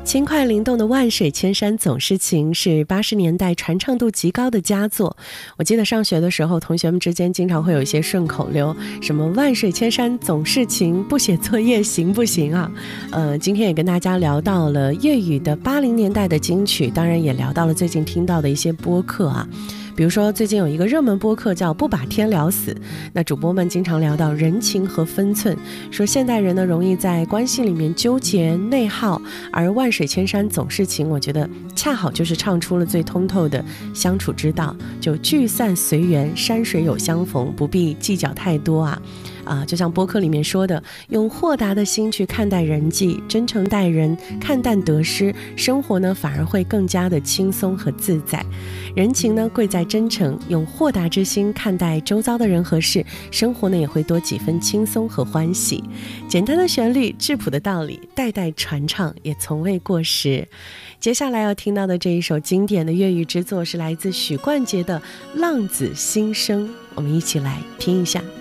轻快灵动的万水千山总是情是80年代传唱度极高的佳作。我记得上学的时候，同学们之间经常会有一些顺口溜，什么万水千山总是情，不写作业行不行啊？今天也跟大家聊到了粤语的80年代的金曲，当然也聊到了最近听到的一些播客啊。比如说最近有一个热门播客叫不把天聊死，那主播们经常聊到人情和分寸，说现代人呢容易在关系里面纠结内耗，而万水千山总是情，我觉得恰好就是唱出了最通透的相处之道，就聚散随缘，山水有相逢，不必计较太多啊。就像播客里面说的，用豁达的心去看待人际，真诚待人，看淡得失，生活呢反而会更加的轻松和自在。人情呢贵在真诚，用豁达之心看待周遭的人和事，生活呢也会多几分轻松和欢喜。简单的旋律，质朴的道理，代代传唱，也从未过时。接下来要听到的这一首经典的粤语之作是来自许冠杰的《浪子心声》，我们一起来听一下。